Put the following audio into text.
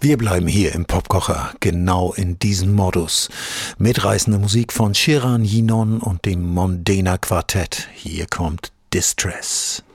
Wir bleiben hier im Popkocher, genau in diesem Modus. Mitreißende Musik von Sheeran, Yinon und dem Mondena Quartett. Hier kommt Distress.